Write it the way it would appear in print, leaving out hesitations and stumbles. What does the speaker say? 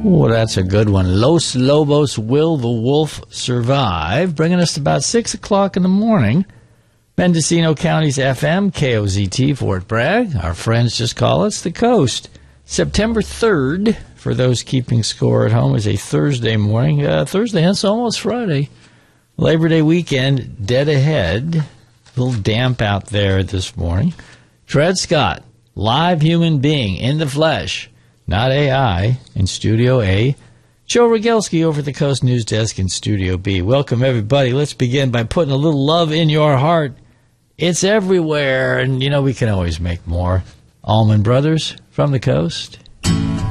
Oh, that's a good one. Los Lobos, Will the Wolf Survive? Bringing us to about 6 o'clock in the morning. Mendocino County's FM, KOZT, Fort Bragg. Our friends just call us the Coast. September 3rd, for those keeping score at home, is a Thursday morning. Thursday, it's almost Friday. Labor Day weekend, dead ahead. A little damp out there this morning. Dred Scott, live human being in the flesh. Not AI, in Studio A. Joe Rogelski over at the Coast News Desk in Studio B. Welcome, everybody. Let's begin by putting a little love in your heart. It's everywhere, and, we can always make more. Allman Brothers from the Coast.